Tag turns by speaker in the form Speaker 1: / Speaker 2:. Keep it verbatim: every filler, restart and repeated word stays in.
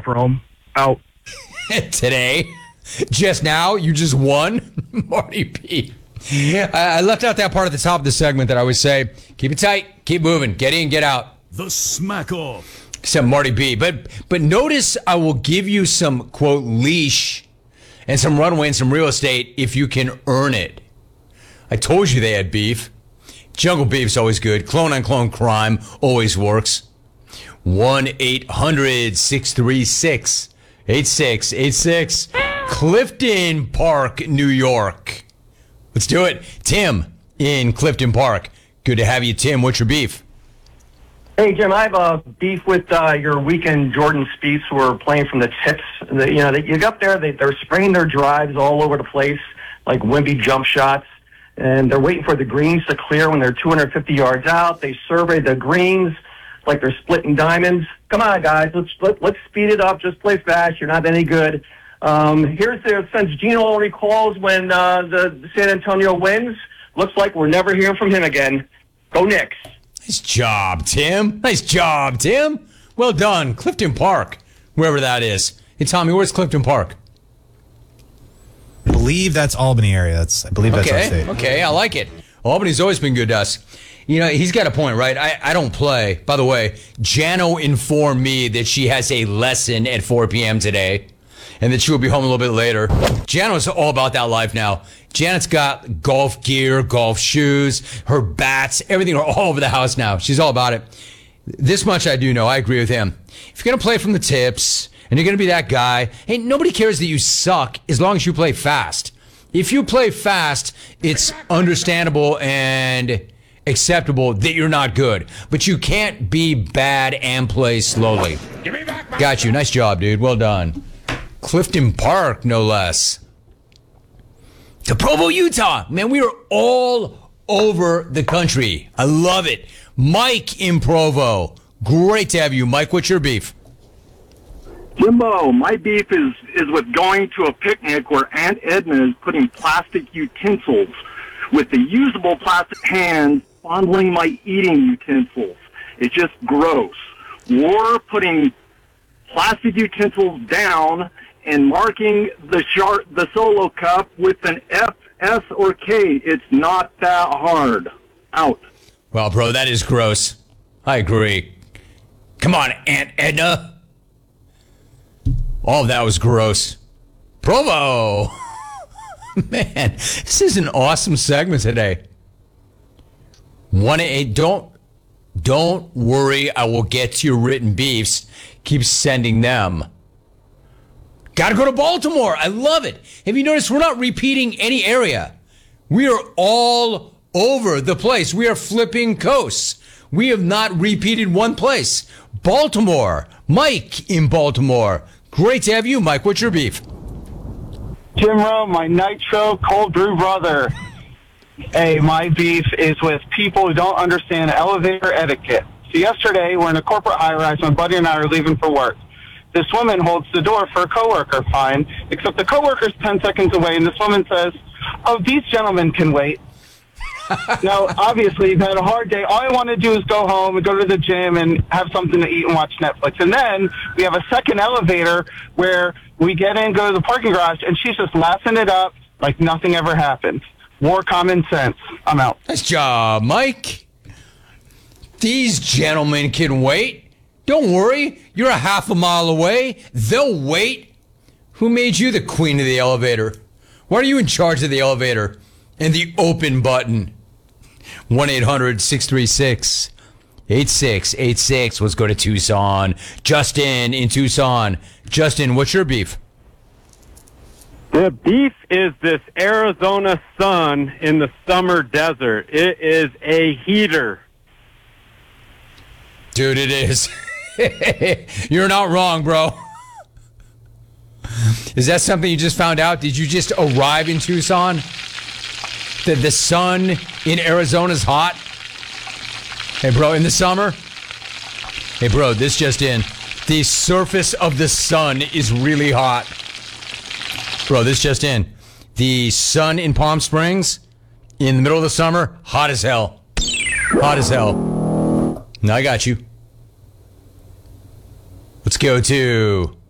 Speaker 1: for him. Out.
Speaker 2: Today? Just now? You just won? Marty B. I, I left out that part at the top of the segment that I always say, keep it tight, keep moving, get in, get out.
Speaker 3: The Smack Off.
Speaker 2: Except Marty B. But, but notice I will give you some, quote, leash and some runway and some real estate if you can earn it. I told you they had beef. Jungle beef's always good. Clone on clone crime always works. one eight hundred six three six eight six eight six. Clifton Park, New York. Let's do it. Tim in Clifton Park. Good to have you, Tim. What's your beef?
Speaker 4: Hey, Jim, I have a beef with uh, your weekend Jordan Spieths who are playing from the tips. The, you know, they, you get up there, they, they're spraying their drives all over the place, like wimpy jump shots, and they're waiting for the greens to clear when they're two hundred fifty yards out. They survey the greens like they're splitting diamonds. Come on, guys, let's let, let's speed it up. Just play fast. You're not any good. Um, here's the since Gino recalls when uh, the San Antonio wins. Looks like we're never hearing from him again. Go Knicks.
Speaker 2: Nice job, Tim. Nice job, Tim. Well done. Clifton Park, wherever that is. Hey, Tommy, where's Clifton Park?
Speaker 5: I believe that's Albany area. That's I believe that's
Speaker 2: okay,
Speaker 5: our state.
Speaker 2: Okay, I like it. Albany's always been good to us. You know, he's got a point, right? I, I don't play. By the way, Jano informed me that she has a lesson at four p.m. today and that she will be home a little bit later. Jano's all about that life now. Janet's got golf gear, golf shoes, her bats, everything are all over the house now. She's all about it. This much I do know. I agree with him. If you're going to play from the tips and you're going to be that guy, hey, nobody cares that you suck as long as you play fast. If you play fast, it's understandable and acceptable that you're not good. But you can't be bad and play slowly. Got you. Nice job, dude. Well done. Clifton Park, no less. To Provo, Utah. Man, we are all over the country. I love it. Mike in Provo. Great to have you, Mike. What's your beef?
Speaker 6: Jimbo, my beef is, is with going to a picnic where Aunt Edna is putting plastic utensils with the usable plastic hands fondling my eating utensils. It's just gross. Or putting plastic utensils down and marking the chart, the solo cup with an F, S, or K. It's not that hard. Out.
Speaker 2: Well, bro, that is gross. I agree. Come on, Aunt Edna. All of that was gross. Provo. Man, this is an awesome segment today. One eight. Don't don't worry. I will get to your written beefs. Keep sending them. Got to go to Baltimore. I love it. Have you noticed we're not repeating any area? We are all over the place. We are flipping coasts. We have not repeated one place. Baltimore. Mike in Baltimore. Great to have you, Mike. What's your beef?
Speaker 7: Jim Rowe, my Nitro cold brew brother. Hey, my beef is with people who don't understand elevator etiquette. So yesterday, we're in a corporate high-rise. My buddy and I are leaving for work. This woman holds the door for a coworker, fine, except the coworker's ten seconds away, and this woman says, oh, these gentlemen can wait. Now, obviously, you've had a hard day. All I want to do is go home and go to the gym and have something to eat and watch Netflix. And then we have a second elevator where we get in, go to the parking garage, and she's just laughing it up like nothing ever happened. More common sense. I'm out.
Speaker 2: Nice job, Mike. These gentlemen can wait. Don't worry. You're a half a mile away. They'll wait. Who made you the queen of the elevator? Why are you in charge of the elevator and the open button? one eight hundred six three six eight six eight six. Let's go to Tucson. Justin in Tucson. Justin, what's your beef?
Speaker 8: The beef is this Arizona sun in the summer desert. It is a heater.
Speaker 2: Dude, it is. You're not wrong, bro. Is that something you just found out? Did you just arrive in Tucson? That the sun in Arizona's hot? Hey, bro, in the summer? Hey, bro, this just in. The surface of the sun is really hot. Bro, this just in. The sun in Palm Springs, in the middle of the summer, hot as hell. Hot as hell. Now I got you. Let's go to